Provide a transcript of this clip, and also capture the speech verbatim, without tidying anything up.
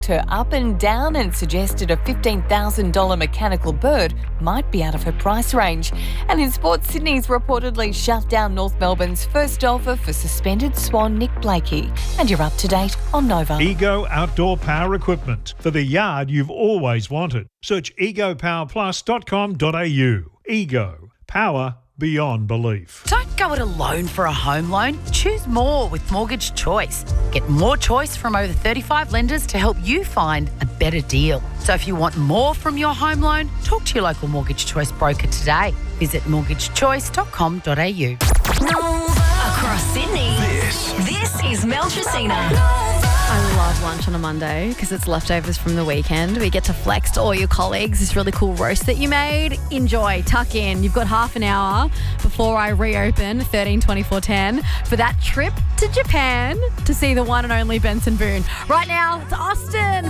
her up and down and suggested a fifteen thousand dollars mechanical bird might be out of her price range. And in sports, Sydney's reportedly shut down North Melbourne's first golfer for suspended swan Nick Blakey. And you're up to date on Nova. Ego Outdoor Power Equipment for the yard you've always wanted. Search ego power plus dot com dot a u. Ego. Power beyond belief. Don't go it alone for a home loan. Choose more with Mortgage Choice. Get more choice from over thirty-five lenders to help you find a better deal. So if you want more from your home loan, talk to your local Mortgage Choice broker today. Visit mortgage choice dot com dot a u. Across Sydney, This. this is Mel Tracina. I love lunch on a Monday because it's leftovers from the weekend. We get to flex to all your colleagues this really cool roast that you made. Enjoy, tuck in. You've got half an hour before I reopen thirteen twenty-four ten for that trip to Japan to see the one and only Benson Boone. Right now, it's Austin.